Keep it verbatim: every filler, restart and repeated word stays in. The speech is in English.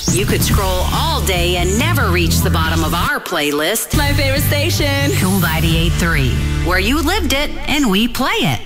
You could scroll all day and never reach the bottom of our playlist. My favorite station. Cool ninety-eight point three, where you lived it and we play it.